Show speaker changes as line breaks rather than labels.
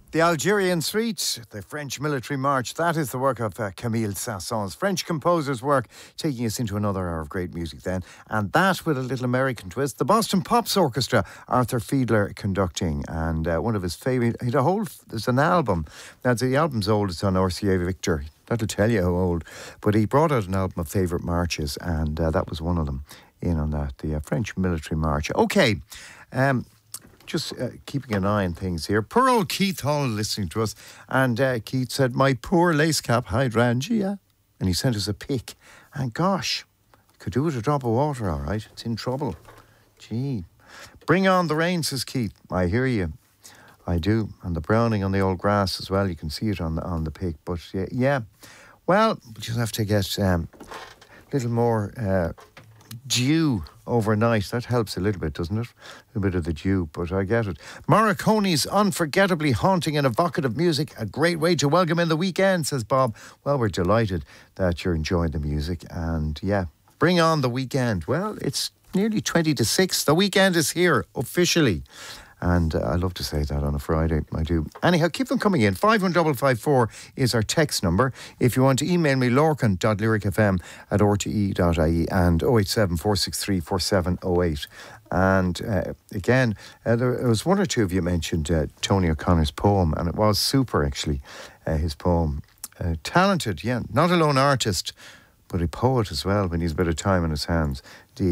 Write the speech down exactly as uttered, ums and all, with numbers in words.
The Algerian Suite, the French military march, that is the work of uh, Camille Saint-Saëns, French composer's work, taking us into another hour of great music then. And that with a little American twist. The Boston Pops Orchestra, Arthur Fiedler conducting, and uh, one of his favourite, he had a whole, there's an album, now the album's old, it's on R C A Victor, that'll tell you how old, but he brought out an album of favourite marches, and uh, that was one of them in on that, the uh, French military march. Okay, um... just uh, keeping an eye on things here. Poor old Keith Hall listening to us. And uh, Keith said, my poor lace cap hydrangea. And he sent us a pic. And gosh, could do with a drop of water, all right. It's in trouble. Gee. Bring on the rain, says Keith. I hear you. I do. And the browning on the old grass as well. You can see it on the, on the pic. But yeah, yeah. Well, we just have to get a um, little more uh, dew overnight. That helps a little bit, doesn't it? A bit of the dew, but I get it. Morricone's unforgettably haunting and evocative music, a great way to welcome in the weekend, says Bob. Well, we're delighted that you're enjoying the music, and yeah, bring on the weekend. Well, it's nearly twenty to six. The weekend is here, officially. And uh, I love to say that on a Friday, I do. Anyhow, keep them coming in. five one five five four is our text number. If you want to email me, lorcan dot lyric f m at r t e dot i e and oh eight seven, four six three, four seven oh eight. And uh, again, uh, there was one or two of you mentioned uh, Tony O'Connor's poem, and it was super, actually, uh, his poem. Uh, talented, yeah, not alone artist, but a poet as well when he's a bit of time on his hands. The